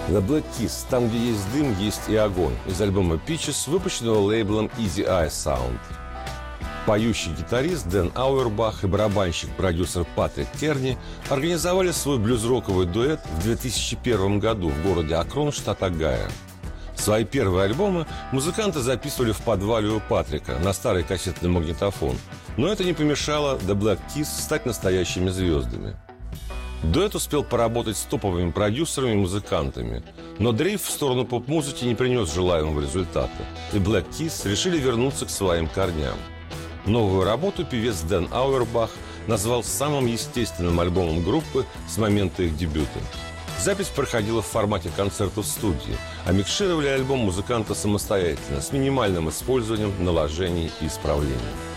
The Black Keys «Там, где есть дым, есть и огонь» из альбома Peaches, выпущенного лейблом Easy Eye Sound. Поющий гитарист Дэн Ауэрбах и барабанщик-продюсер Патрик Керни организовали свой блюз-роковый дуэт в 2001 году в городе Акрон, штат Огайо. Свои первые альбомы музыканты записывали в подвале у Патрика на старый кассетный магнитофон, но это не помешало The Black Keys стать настоящими звездами. Дуэт успел поработать с топовыми продюсерами и музыкантами, но дрейф в сторону поп-музыки не принес желаемого результата, и Black Keys решили вернуться к своим корням. Новую работу певец Дэн Ауэрбах назвал самым естественным альбомом группы с момента их дебюта. Запись проходила в формате концерта в студии, а микшировали альбом музыканты самостоятельно, с минимальным использованием наложений и исправлений.